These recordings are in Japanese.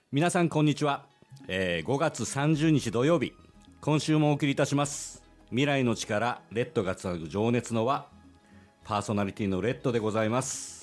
皆さんこんにちは、5月30日土曜日、今週もお送りいたします未来の力、レッドがつなぐ情熱の輪、パーソナリティのレッドでございます。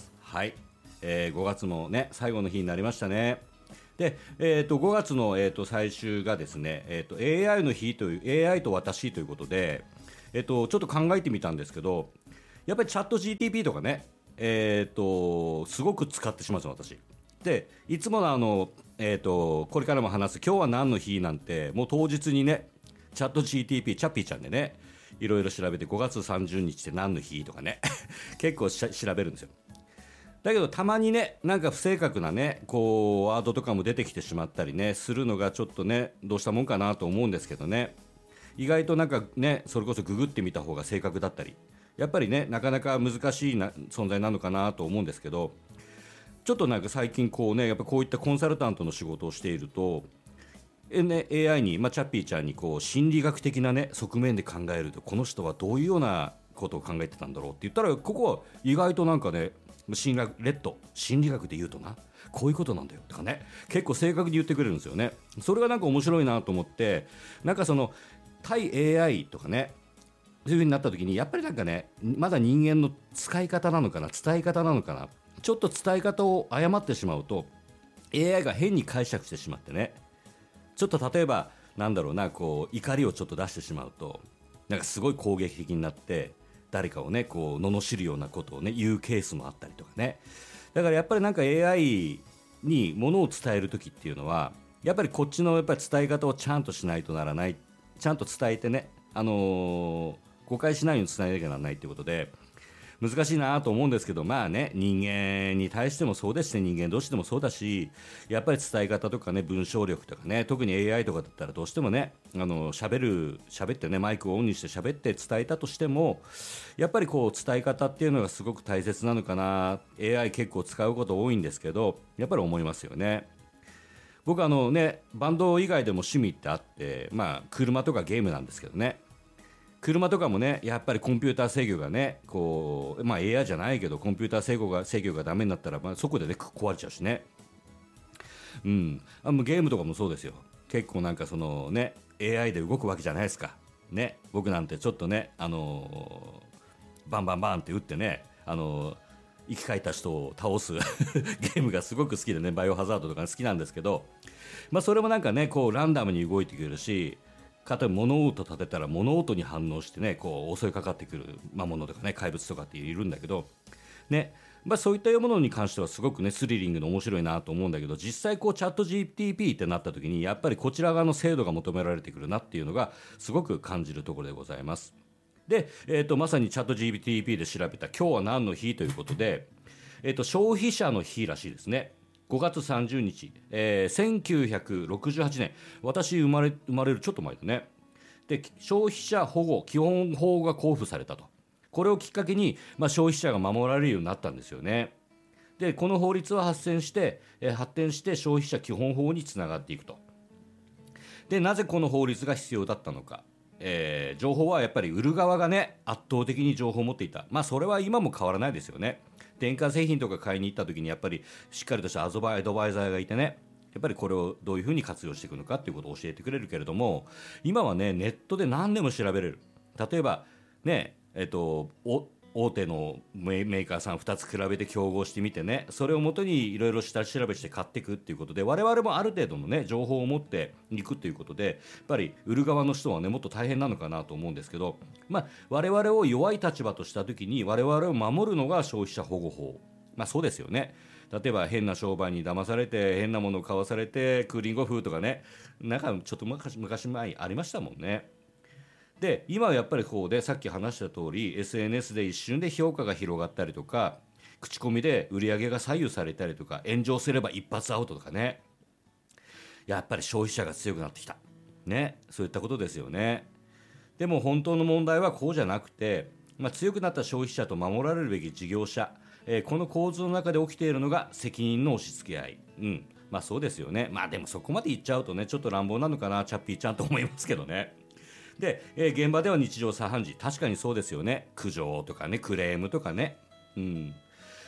はい、5月もね最後の日になりましたね。で、5月の、最終がですね、AI の日という AI と私ということで、ちょっと考えてみたんですけど、やっぱりチャット GTP とかね、すごく使ってしまうんですよ私。でいつものこれからも話す今日は何の日なんて、もう当日にねチャット GTP チャッピーちゃんでねいろいろ調べて、5月30日って何の日とかね結構調べるんですよ。だけどたまにね、なんか不正確なねこうワードとかも出てきてしまったりねするのがちょっとねどうしたもんかなと思うんですけどね、意外となんかねそれこそググってみた方が正確だったり、やっぱりねなかなか難しい存在なのかなと思うんですけど、ちょっとなんか最近こうね、やっぱこういったコンサルタントの仕事をしていると、AI に、チャッピーちゃんにこう心理学的なね側面で考えると、この人はどういうようなことを考えてたんだろうって言ったら、ここは意外となんかね心理学で言うとなこういうことなんだよとかね、結構正確に言ってくれるんですよね。それがなんか面白いなと思って、なんかその対 AI とかねそういう風になった時に、やっぱりなんかねまだ人間の使い方なのかな、伝え方なのかな、ちょっと伝え方を誤ってしまうと AI が変に解釈してしまってね、ちょっと例えばなんだろうな、こう怒りをちょっと出してしまうと、なんかすごい攻撃的になって誰かをねこう罵るようなことをね言うケースもあったりとかね。だからやっぱりなんか AI にものを伝える時っていうのは、やっぱりこっちのやっぱり伝え方をちゃんとしないとならない、ちゃんと伝えてね、誤解しないように伝えなきゃならないということで難しいなと思うんですけど、まあね人間に対してもそうですし、人間同士でもそうだし、やっぱり伝え方とかね文章力とかね、特に AI とかだったらどうしてもね喋ってねマイクをオンにして喋って伝えたとしても、やっぱりこう伝え方っていうのがすごく大切なのかな。 AI 結構使うこと多いんですけど、やっぱり思いますよね。僕バンド以外でも趣味ってあって、車とかゲームなんですけどね、車とかもねやっぱりコンピューター制御がねこう、AI じゃないけどコンピューター制御がダメになったら、そこでね壊れちゃうしね。ゲームとかもそうですよ。結構なんかそのね AI で動くわけじゃないですかね。僕なんてちょっとねバンバンバンって打ってね生き返った人を倒すゲームがすごく好きでね、バイオハザードとか好きなんですけど、それもなんかねこうランダムに動いてくるし、かと物音立てたら物音に反応してねこう襲いかかってくる魔物とかね怪物とかっているんだけどね、そういったものに関してはすごくねスリリングで面白いなと思うんだけど、実際こうチャット GTP ってなった時にやっぱりこちら側の精度が求められてくるなっていうのがすごく感じるところでございます。で、まさにチャット GTP で調べた今日は何の日ということで、消費者の日らしいですね。5月30日、1968年、私生まれるちょっと前だね。で、消費者保護基本法が公布されたと。これをきっかけに、消費者が守られるようになったんですよね。で、この法律は発展して消費者基本法につながっていくと。で、なぜこの法律が必要だったのか。情報はやっぱり売る側がね圧倒的に情報を持っていた。それは今も変わらないですよね。電化製品とか買いに行った時にやっぱりしっかりとしたアドバイザーがいてね、やっぱりこれをどういうふうに活用していくのかっていうことを教えてくれるけれども、今はねネットで何でも調べれる。例えばね大手のメーカーさん2つ比べて競合してみてね、それをもとにいろいろ下調べして買っていくっていうことで、我々もある程度のね情報を持っていくっていうことで、やっぱり売る側の人はねもっと大変なのかなと思うんですけど、我々を弱い立場とした時に我々を守るのが消費者保護法。そうですよね。例えば変な商売に騙されて変なものを買わされてクーリングオフとかね、なんかちょっと昔前ありましたもんね。で今はやっぱりこうでさっき話した通り SNS で一瞬で評価が広がったりとか、口コミで売り上げが左右されたりとか、炎上すれば一発アウトとかね、やっぱり消費者が強くなってきたね、そういったことですよね。でも本当の問題はこうじゃなくて、強くなった消費者と守られるべき事業者、この構図の中で起きているのが責任の押し付け合い。そうですよね。でもそこまで言っちゃうとねちょっと乱暴なのかなチャッピーちゃんと思いますけどね。で、現場では日常茶飯事、確かにそうですよね。苦情とかねクレームとかね、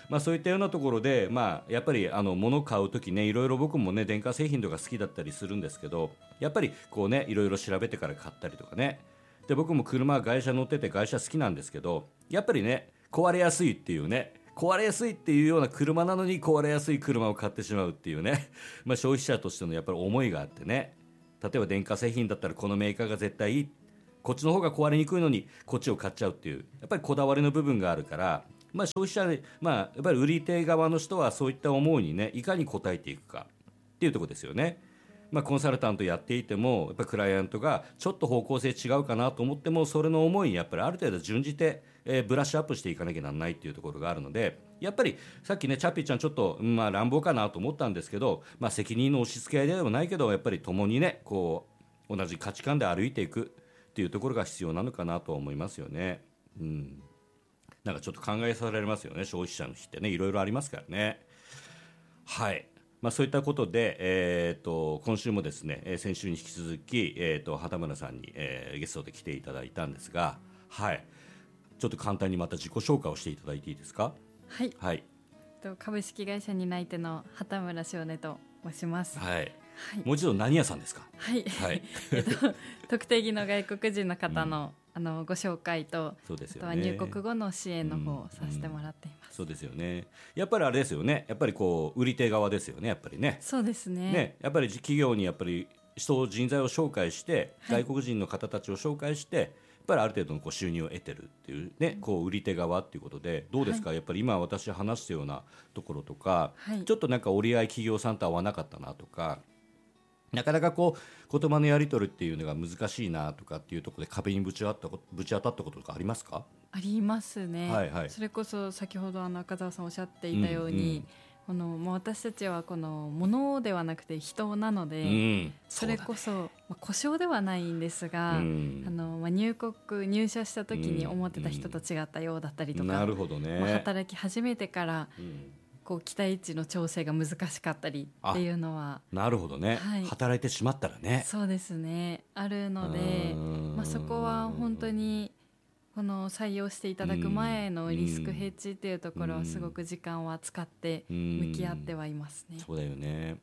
そういったようなところで、やっぱり物を買うときね、いろいろ僕もね電化製品とか好きだったりするんですけど、やっぱりこうねいろいろ調べてから買ったりとかね。で僕も車外車乗ってて外車好きなんですけど、やっぱりね壊れやすいっていうね、壊れやすいっていうような車なのに壊れやすい車を買ってしまうっていうね、消費者としてのやっぱり思いがあってね、例えば電化製品だったらこのメーカーが絶対いい、こっちの方が壊れにくいのにこっちを買っちゃうっていう、やっぱりこだわりの部分があるから、消費者で、やっぱり売り手側の人はそういった思いにねいかに応えていくかっていうところですよね。コンサルタントやっていてもやっぱりクライアントがちょっと方向性違うかなと思っても、それの思いにやっぱりある程度準じて、ブラッシュアップしていかなきゃならないっていうところがあるので、やっぱりさっきねチャッピーちゃんちょっと、乱暴かなと思ったんですけど、責任の押し付け合いではないけど、やっぱり共にねこう同じ価値観で歩いていくっていうところが必要なのかなと思いますよね。なんかちょっと考えさせられますよね。消費者の日ってねいろいろありますからね。はい、そういったことで、今週もですね、先週に引き続き、畑村さんに、ゲストで来ていただいたんですが、はい、ちょっと簡単にまた自己紹介をしていただいていいですか。 はい、はい、株式会社担い手の畑村少年と申します。 はい、はい、もう一度何屋さんですか。 はい、はい、特定技能外国人の方の、ご紹介と、 そうですよね、 あとは入国後の支援の方をさせてもらっています。 そうですよね。やっぱりあれですよね、やっぱりこう売り手側ですよね、やっぱりね。 そうですね。 やっぱり企業にやっぱり人材を紹介して、外国人の方たちを紹介して、やっぱりある程度のこう収入を得てるっていうね、こう売り手側っていうことでどうですか、やっぱり今私話したようなところとか、ちょっとなんか折り合い企業さんと合わなかったなとか、なかなかこう言葉のやり取りっていうのが難しいなとかっていうところで壁にぶち当たったこととかありますか。 ありますね、 はいはい、 それこそ先ほど赤澤さんおっしゃっていたように、もう私たちはこの物ではなくて人なので、それこそ、故障ではないんですが、入社した時に思ってた人と違ったようだったりとか、 なるほどね、 働き始めてから、こう期待値の調整が難しかったりっていうのは、 なるほどね、はい、働いてしまったらね、 そうですね、あるので、そこは本当にこの採用していただく前のリスクヘッジっていうところはすごく時間は使って向き合ってはいますね。 そうだよね。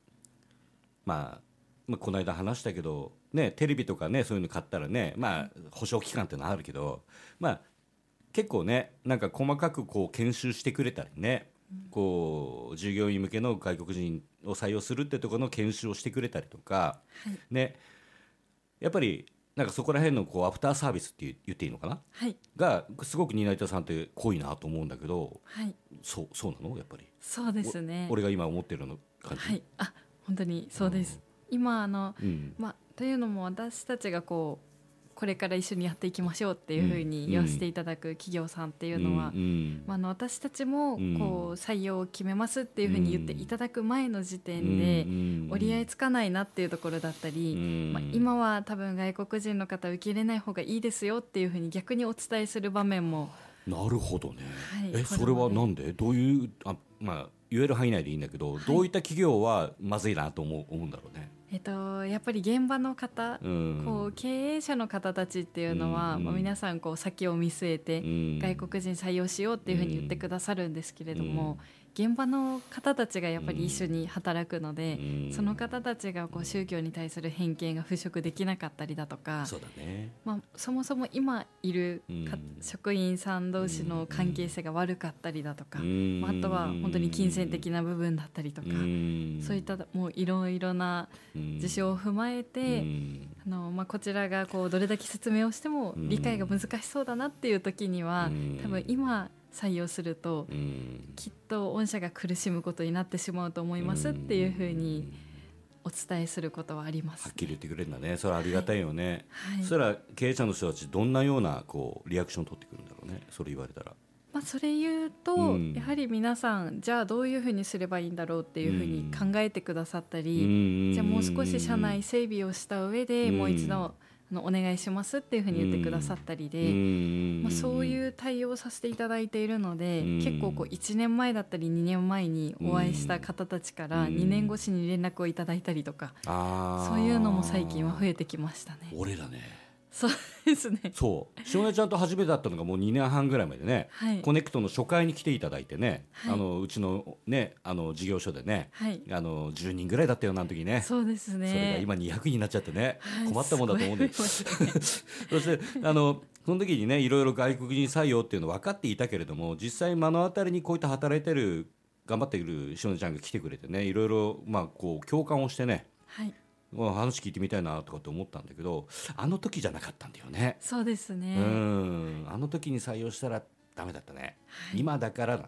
この間話したけど、ね、テレビとかねそういうの買ったらね、保証期間ってのはあるけど、結構ねなんか細かくこう研修してくれたりね、こう従業員向けの外国人を採用するってところの研修をしてくれたりとか、ね、やっぱりなんかそこら辺のこうアフターサービスって言っていいのかな、がすごく担い手さんって濃いなと思うんだけど、そうなのやっぱり。 そうですね、 俺が今思ってるの感じ。 本当にそうです。今というのも私たちがこれから一緒にやっていきましょうっていうふうに言わせていただく企業さんっていうのは、私たちもこう採用を決めますっていうふうに言っていただく前の時点で折り合いつかないなっていうところだったり、今は多分外国人の方受け入れない方がいいですよっていうふうに逆にお伝えする場面も。 なるほどね、それはなんでどういう言える範囲内でいいんだけど、どういった企業はまずいなと思うんだろうね。 やっぱり現場の方、こう経営者の方たちっていうのは、皆さんこう先を見据えて、外国人採用しようっていうふうに言ってくださるんですけれども、現場の方たちがやっぱり一緒に働くので、その方たちがこう宗教に対する偏見が払拭できなかったりだとか、 そうだね、 そもそも今いる職員さん同士の関係性が悪かったりだとか、あとは本当に金銭的な部分だったりとか、そういったもういろいろな事象を踏まえて、こちらがこうどれだけ説明をしても理解が難しそうだなっていう時には、多分今採用するときっと御社が苦しむことになってしまうと思いますっていうふうにお伝えすることはあります、 はっきり言ってくれるんだね。それはありがたいよね、そしたら経営者の人たちどんなようなこうリアクションを取ってくるんだろうね、それ言われたら。 それ言うと、やはり皆さんじゃあどういうふうにすればいいんだろうっていうふうに考えてくださったり、じゃあもう少し社内整備をした上でもう一度お願いしますっていうふうに言ってくださったりで、そういう対応をさせていただいているので、結構こう1年前だったり2年前にお会いした方たちから2年越しに連絡をいただいたりとか、そういうのも最近は増えてきましたね。 俺らねそうですね。 そうしおねちゃんと初めて会ったのがもう2年半ぐらい前でね、 はい、 コネクトの初回に来ていただいてね、 はい、 うちのね事業所でね、 はい、 10人ぐらいだったよあの時ね。 そうですね。 それが今200人になっちゃってね、 はい、 困ったもんだと思うんで、 すごいそしてその時にねいろいろ外国人採用っていうの分かっていたけれども、実際目の当たりにこういった働いてる頑張っているしおねちゃんが来てくれてね、いろいろこう共感をしてね、 はい、 話聞いてみたいなとかって思ったんだけど、あの時じゃなかったんだよね。 そうですね。 あの時に採用したらダメだったね、 はい、 今だから